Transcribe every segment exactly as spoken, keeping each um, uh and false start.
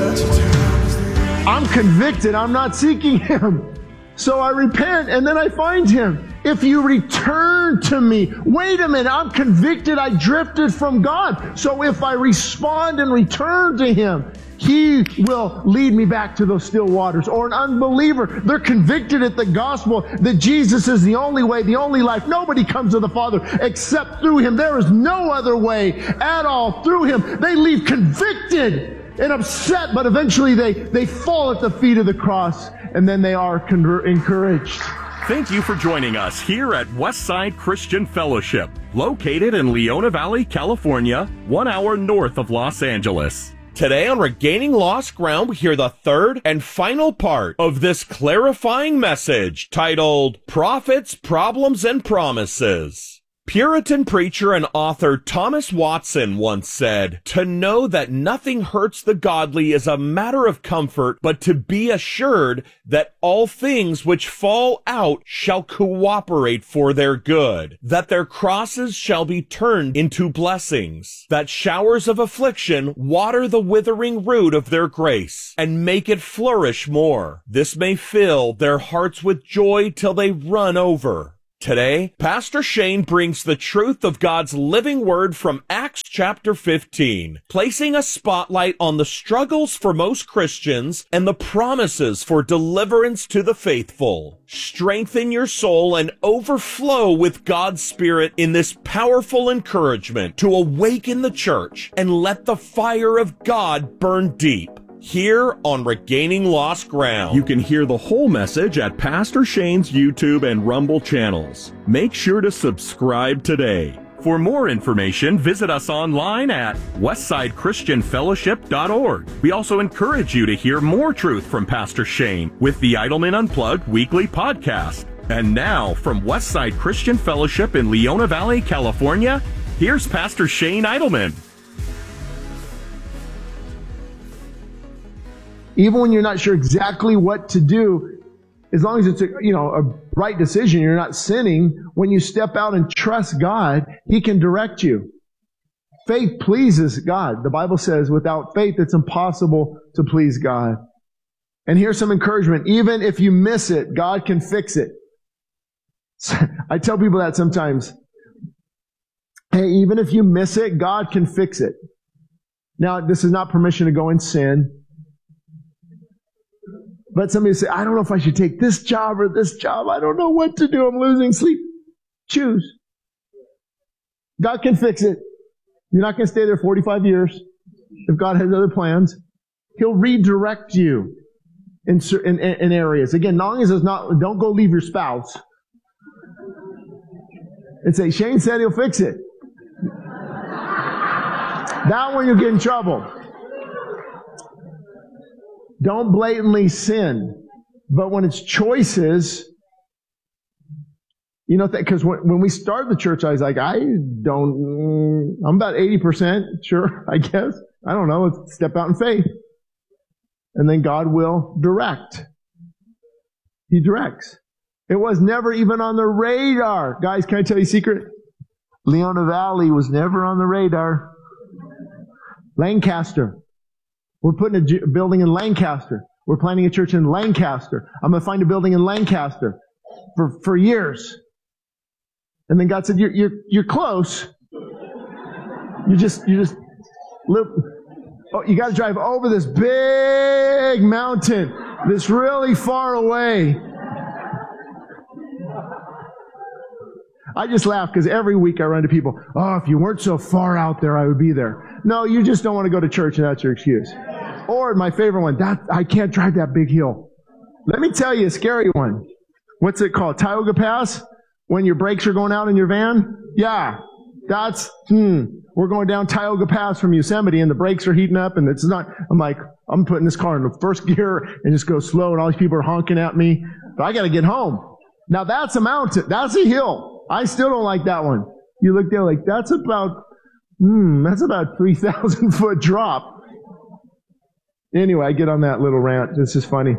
I'm convicted. I'm not seeking him. So I repent and then I find him. If you return to me, wait a minute, I'm convicted. I drifted from God. So if I respond and return to him, he will lead me back to those still waters. Or an unbeliever, they're convicted at the gospel that Jesus is the only way, the only life. Nobody comes to the Father except through him. There is no other way at all through him. They leave convicted and upset, but eventually they, they fall at the feet of the cross, and then they are conver- encouraged. Thank you for joining us here at Westside Christian Fellowship, located in Leona Valley, California, one hour north of Los Angeles. Today on Regaining Lost Ground, we hear the third and final part of this clarifying message titled Prophets, Problems, and Promises. Puritan preacher and author Thomas Watson once said, "To know that nothing hurts the godly is a matter of comfort, but to be assured that all things which fall out shall cooperate for their good, that their crosses shall be turned into blessings, that showers of affliction water the withering root of their grace, and make it flourish more. This may fill their hearts with joy till they run over." Today, Pastor Shane brings the truth of God's living word from Acts chapter fifteen, placing a spotlight on the struggles for most Christians and the promises for deliverance to the faithful. Strengthen your soul and overflow with God's Spirit in this powerful encouragement to awaken the church and let the fire of God burn deep. Here on Regaining Lost Ground. You can hear the whole message at Pastor Shane's YouTube and Rumble channels. Make sure to subscribe today. For more information, visit us online at westside christian fellowship dot org. We also encourage you to hear more truth from Pastor Shane with the Idleman Unplugged weekly podcast. And now, from Westside Christian Fellowship in Leona Valley, California, here's Pastor Shane Idleman. Even when you're not sure exactly what to do, as long as it's a, you know, a right decision, you're not sinning, when you step out and trust God, he can direct you. Faith pleases God. The Bible says without faith, it's impossible to please God. And here's some encouragement. Even if you miss it, God can fix it. I tell people that sometimes. Hey, even if you miss it, God can fix it. Now, this is not permission to go and sin. But somebody say, I don't know if I should take this job or this job. I don't know what to do. I'm losing sleep. Choose. God can fix it. You're not going to stay there forty-five years. If God has other plans, he'll redirect you in, in, in areas. Again, not only is it not, don't go leave your spouse and say, Shane said he'll fix it. That one you'll get in trouble. Don't blatantly sin. But when it's choices, you know, because when, when we started the church, I was like, I don't, I'm about eighty percent sure, I guess. I don't know. Let's step out in faith. And then God will direct. He directs. It was never even on the radar. Guys, can I tell you a secret? Leona Valley was never on the radar. Lancaster. We're putting a building in Lancaster. We're planning a church in Lancaster. I'm going to find a building in Lancaster for, for years. And then God said, you're, you're, you're close. You just, you just, live, oh, you got to drive over this big mountain that's really far away. I just laugh because every week I run to people, oh, if you weren't so far out there, I would be there. No, you just don't want to go to church and that's your excuse. Or my favorite one, that I can't drive that big hill. Let me tell you a scary one. What's it called? Tioga Pass? When your brakes are going out in your van? Yeah. That's, hmm. We're going down Tioga Pass from Yosemite and the brakes are heating up and it's not, I'm like, I'm putting this car in the first gear and just go slow and all these people are honking at me. But I got to get home. Now that's a mountain. That's a hill. I still don't like that one. You look there like, that's about, hmm, that's about three thousand foot drop. Anyway, I get on that little rant. This is funny.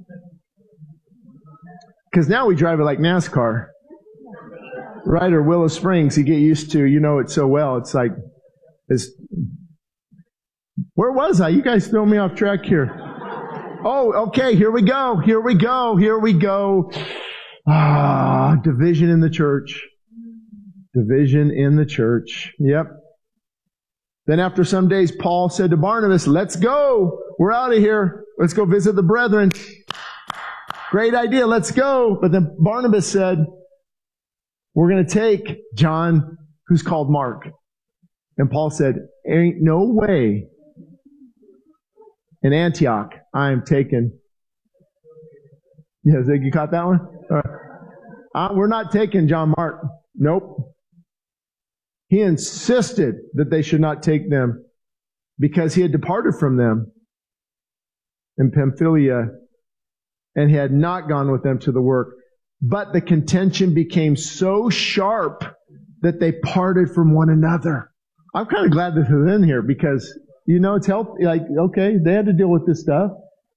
Because now we drive it like NASCAR. Right, or Willow Springs, you get used to, you know it so well. It's like, it's, Where was I? You guys throw me off track here. Oh, okay, here we go, here we go, here we go. Ah, division in the church. Division in the church. Yep. Then after some days, Paul said to Barnabas, let's go. We're out of here. Let's go visit the brethren. Great idea. Let's go. But then Barnabas said, we're going to take John, who's called Mark. And Paul said, ain't no way in Antioch I am taking. Yeah, you caught that one? All right. Uh, we're not taking John Mark. Nope. He insisted that they should not take them because he had departed from them in Pamphylia and he had not gone with them to the work. But the contention became so sharp that they parted from one another. I'm kind of glad this is in here because, you know, it's healthy. Like, okay, they had to deal with this stuff.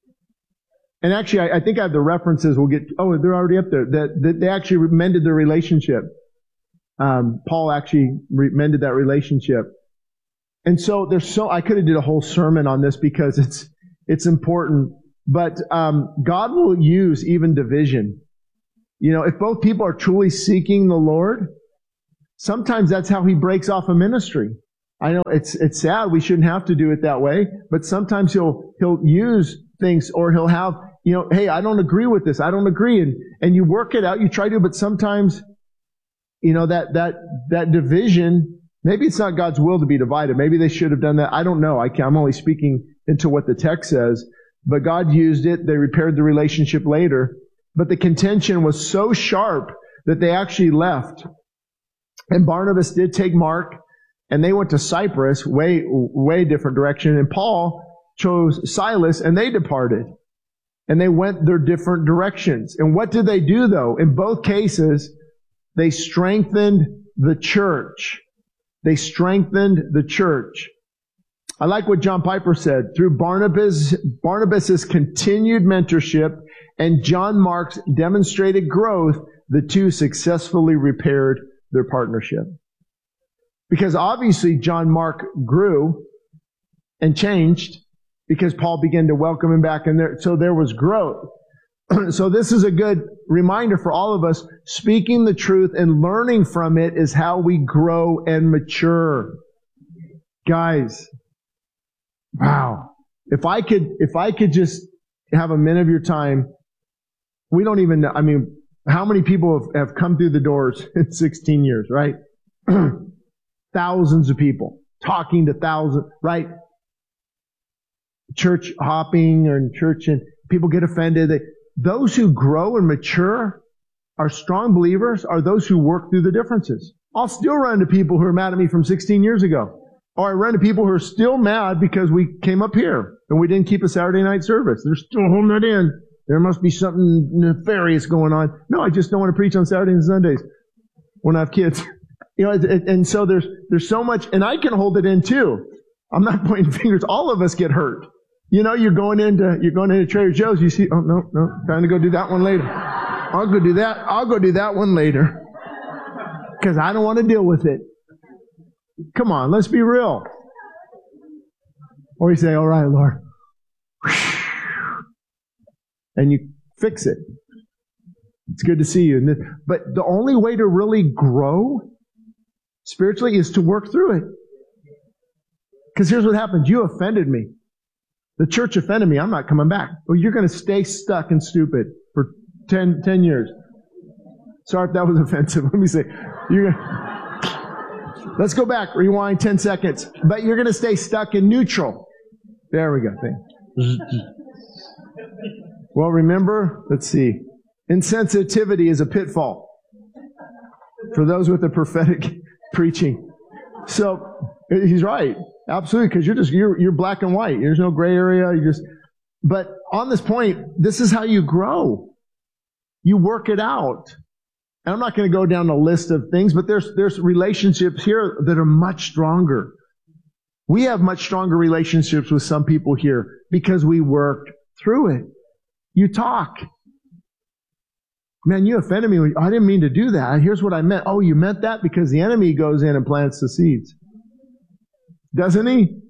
And actually, I, I think I have the references. We'll get, oh, they're already up there. That, that they actually mended their relationship. Um, Paul actually re- mended that relationship. And so there's so, I could have did a whole sermon on this because it's, it's important. But, um, God will use even division. You know, if both people are truly seeking the Lord, sometimes that's how He breaks off a ministry. I know it's, it's sad. We shouldn't have to do it that way. But sometimes He'll, He'll use things or He'll have, you know, hey, I don't agree with this. I don't agree. And, and you work it out. You try to, but sometimes, you know, that, that, that division, maybe it's not God's will to be divided. Maybe they should have done that. I don't know. I can't, I'm only speaking into what the text says. But God used it. They repaired the relationship later. But the contention was so sharp that they actually left. And Barnabas did take Mark, and they went to Cyprus, way, way different direction. And Paul chose Silas, and they departed. And they went their different directions. And what did they do, though? In both cases, they strengthened the church. They strengthened the church. I like what John Piper said. Through Barnabas, Barnabas's continued mentorship and John Mark's demonstrated growth, the two successfully repaired their partnership. Because obviously John Mark grew and changed because Paul began to welcome him back, and there, so there was growth. So this is a good reminder for all of us. Speaking the truth and learning from it is how we grow and mature. Guys, wow. If I could, if I could just have a minute of your time, we don't even know, I mean, how many people have, have come through the doors in sixteen years, right? Thousands of people talking to thousands, right? Church hopping or in church, and people get offended. They, those who grow and mature are strong believers are those who work through the differences. I'll still run into people who are mad at me from sixteen years ago. Or I run into people who are still mad because we came up here and we didn't keep a Saturday night service. They're still holding that in. There must be something nefarious going on. No, I just don't want to preach on Saturdays and Sundays when I have kids. You know, and so there's there's so much, and I can hold it in too. I'm not pointing fingers. All of us get hurt. You know, you're going into you're going into Trader Joe's. You see, oh no, no, trying to go do that one later. I'll go do that. I'll go do that one later because I don't want to deal with it. Come on, let's be real. Or you say, all right, Lord. And you fix it. It's good to see you. But the only way to really grow spiritually is to work through it. Because here's what happens. You offended me. The church offended me. I'm not coming back. Well, you're going to stay stuck and stupid for ten, ten years. Sorry if that was offensive. Let me say. You're gonna, let's go back. Rewind ten seconds. But you're going to stay stuck in neutral. There we go. Thank Well, remember, let's see. Insensitivity is a pitfall for those with the prophetic preaching. So he's right. Absolutely. Because you're just, you're, you're black and white. There's no gray area. You just, but on this point, this is how you grow. You work it out. And I'm not going to go down a list of things, but there's, there's relationships here that are much stronger. We have much stronger relationships with some people here because we worked through it. You talk. Man, you offended me. I didn't mean to do that. Here's what I meant. Oh, you meant that? Because the enemy goes in and plants the seeds. Doesn't he?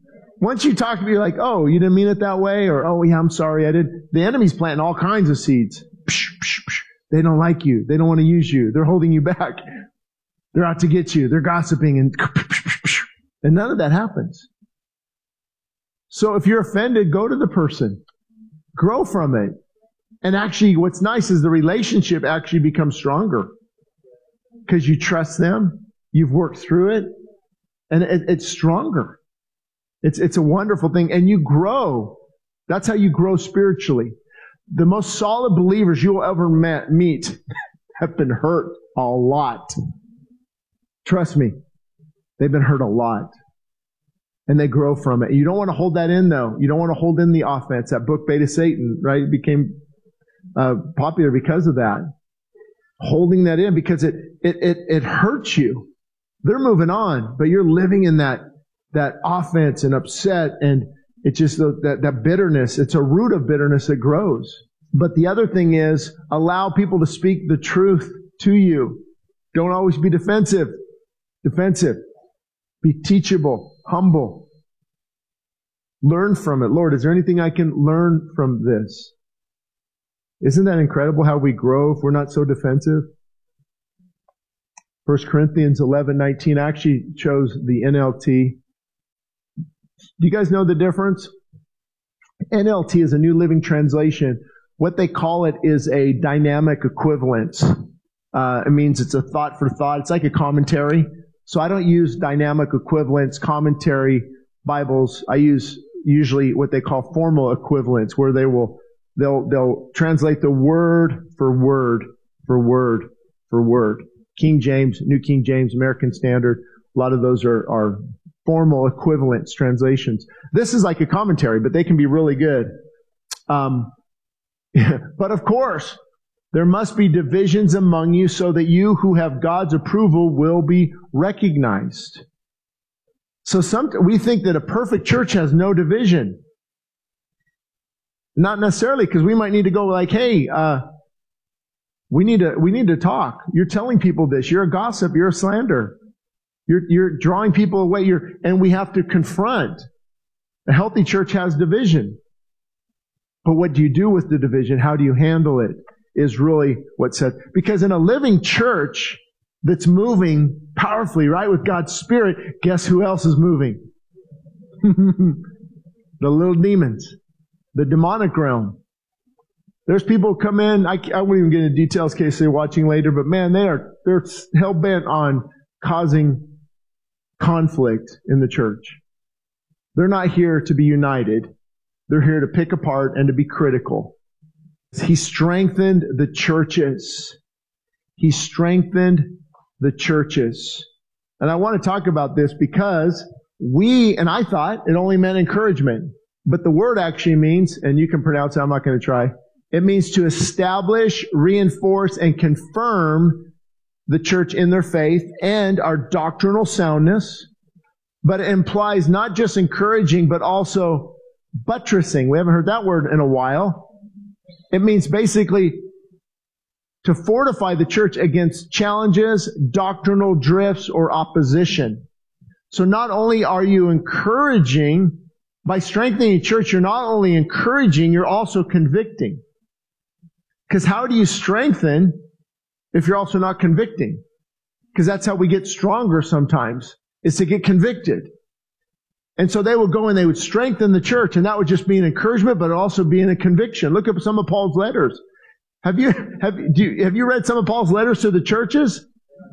Once you talk to me like, oh, you didn't mean it that way, or oh, yeah, I'm sorry, I did. The enemy's planting all kinds of seeds. Psh, psh, psh. They don't like you. They don't want to use you. They're holding you back. They're out to get you. They're gossiping, and and none of that happens. So if you're offended, go to the person. Grow from it. And actually, what's nice is the relationship actually becomes stronger. Because you trust them. You've worked through it. And it, it's stronger. It's, it's a wonderful thing. And you grow. That's how you grow spiritually. The most solid believers you'll ever met, meet have been hurt a lot. Trust me. They've been hurt a lot. And they grow from it. You don't want to hold that in, though. You don't want to hold in the offense. That book, Beta Satan, right, became uh, popular because of that. Holding that in because it, it, it, it hurts you. They're moving on, but you're living in that, that offense and upset, and it's just the, that, that bitterness. It's a root of bitterness that grows. But the other thing is, allow people to speak the truth to you. Don't always be defensive. Defensive. Be teachable, humble. Learn from it. Lord, is there anything I can learn from this? Isn't that incredible how we grow if we're not so defensive? First Corinthians eleven nineteen actually chose the N L T. Do you guys know the difference? N L T is a New Living Translation. What they call it is a dynamic equivalence. Uh, it means it's a thought for thought. It's like a commentary. So I don't use dynamic equivalence, commentary Bibles. I use usually what they call formal equivalence, where they will they'll they'll translate the word for word for word for word. King James, New King James, American Standard. A lot of those are are formal equivalence translations. This is like a commentary, but they can be really good. Um, but of course, there must be divisions among you so that you who have God's approval will be recognized. So some, we think that a perfect church has no division. Not necessarily, because we might need to go like, hey, uh, we need to, we need to talk. You're telling people this. You're a gossip. You're a slander. You're, you're drawing people away. You're, and we have to confront. A healthy church has division. But what do you do with the division? How do you handle it? Is really what's said. Because in a living church that's moving powerfully, right, with God's Spirit, guess who else is moving? The little demons. The demonic realm. There's people who come in, I, I won't even get into details in case they're watching later, but man, they are, they're hell-bent on causing conflict in the church. They're not here to be united. They're here to pick apart and to be critical. He strengthened the churches. He strengthened the churches. And I want to talk about this because we, and I thought it only meant encouragement. But the word actually means, and you can pronounce it, I'm not going to try, it means to establish, reinforce, and confirm the church in their faith and our doctrinal soundness. But it implies not just encouraging, but also buttressing. We haven't heard that word in a while. It means basically to fortify the church against challenges, doctrinal drifts, or opposition. So not only are you encouraging, by strengthening the church, you're not only encouraging, you're also convicting. Because how do you strengthen if you're also not convicting? Because that's how we get stronger sometimes, is to get convicted. And so they would go and they would strengthen the church, and that would just be an encouragement, but also be a conviction. Look at some of Paul's letters. Have you, have, do you, have you read some of Paul's letters to the churches?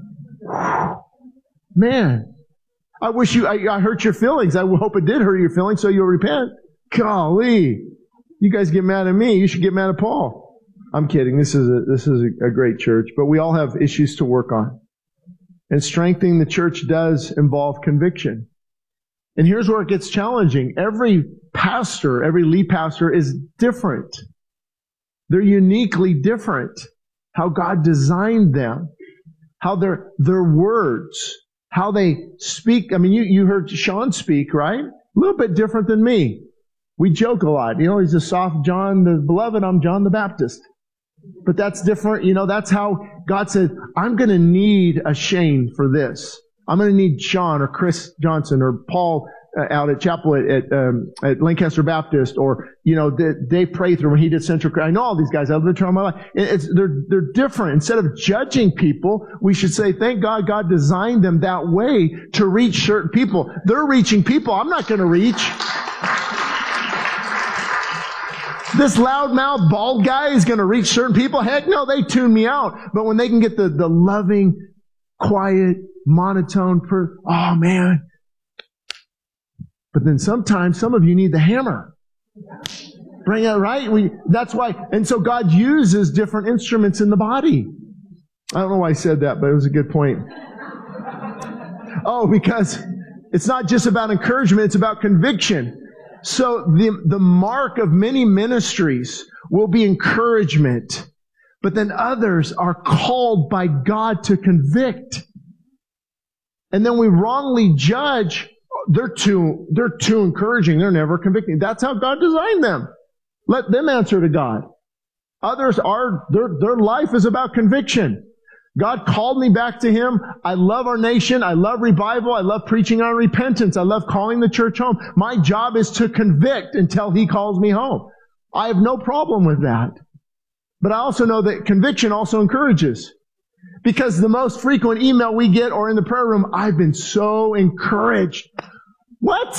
Man, I wish you, I, I hurt your feelings. I hope it did hurt your feelings so you'll repent. Golly. You guys get mad at me. You should get mad at Paul. I'm kidding. This is a, this is a, a great church, but we all have issues to work on. And strengthening the church does involve conviction. And here's where it gets challenging. Every pastor, every lead pastor is different. They're uniquely different. How God designed them. How their, their words, how they speak. I mean, you, you heard Sean speak, right? A little bit different than me. We joke a lot. You know, he's a soft John the Beloved. I'm John the Baptist. But that's different. You know, that's how God said, I'm going to need a Shane for this. I'm going to need Sean or Chris Johnson or Paul uh, out at chapel at at, um, at Lancaster Baptist, or you know, the, Dave Prather when he did Central. I know all these guys. I've lived all my life. It's, they're they're different. Instead of judging people, we should say, "Thank God, God designed them that way to reach certain people." They're reaching people I'm not going to reach. This loudmouth bald guy is going to reach certain people. Heck no, they tune me out. But when they can get the, the loving, quiet, monotone, per, oh man. But then sometimes some of you need the hammer. Bring it, right? We, that's why, and so God uses different instruments in the body. I don't know why I said that, but it was a good point. Oh, because it's not just about encouragement, it's about conviction. So the, the mark of many ministries will be encouragement, but then others are called by God to convict. And then we wrongly judge, they're too, they're too encouraging, they're never convicting. That's how God designed them. Let them answer to God. Others are, their, their life is about conviction. God called me back to Him. I love our nation. I love revival. I love preaching on repentance. I love calling the church home. My job is to convict until He calls me home. I have no problem with that. But I also know that conviction also encourages. Because the most frequent email we get or in the prayer room, I've been so encouraged. What?